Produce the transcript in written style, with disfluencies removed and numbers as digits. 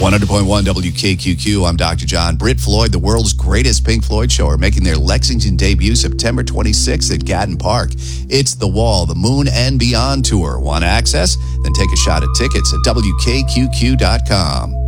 100.1 WKQQ. I'm Dr. John. Brit Floyd, the world's greatest Pink Floyd show, are making their Lexington debut September 26th at Gatton Park. It's The Wall, the Moon and Beyond tour. Want access? Then take a shot at tickets at WKQQ.com.